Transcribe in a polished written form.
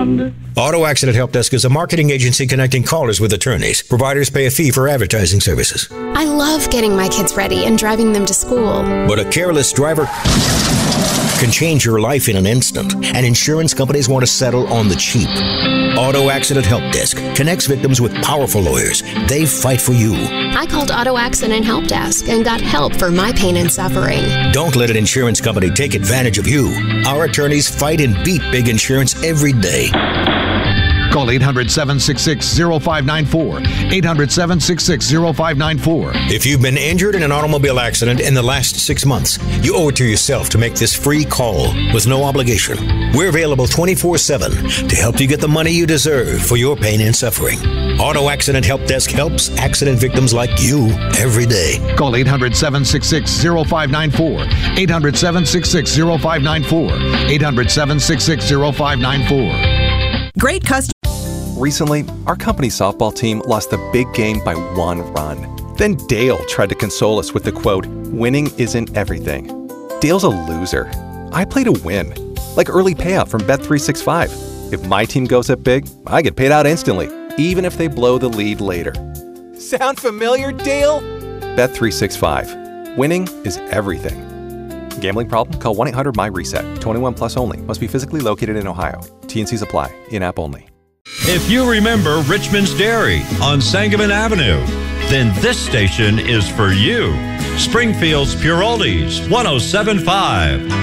bond. Auto Accident Help Desk is a marketing agency connecting callers with attorneys. Providers pay a fee for advertising services. I love getting my kids ready and driving them to school. But a careless driver can change your life in an instant, and insurance companies want to settle on the cheap. Auto Accident Help Desk connects victims with powerful lawyers. They fight for you. I called Auto Accident Help Desk and got help for my pain and suffering. Don't let an insurance company take advantage of you. Our attorneys fight and beat big insurance every day. Call 800-766-0594. 800-766-0594. If you've been injured in an automobile accident in the last 6 months, you owe it to yourself to make this free call with no obligation. We're available 24/7 to help you get the money you deserve for your pain and suffering. Auto Accident Help Desk helps accident victims like you every day. Call 800-766-0594. 800-766-0594. 800-766-0594. Great customer. Recently, our company softball team lost the big game by 1 run. Then Dale tried to console us with the quote, "Winning isn't everything." Dale's a loser. I play to win, like early payout from Bet365. If my team goes up big, I get paid out instantly, even if they blow the lead later. Sound familiar, Dale? Bet365. Winning is everything. Gambling problem? Call 1-800-MY-RESET. 21 plus only. Must be physically located in Ohio. T&Cs apply. In-app only. If you remember Richmond's Dairy on Sangamon Avenue, then this station is for you. Springfield's Pure Oldies, 107.5.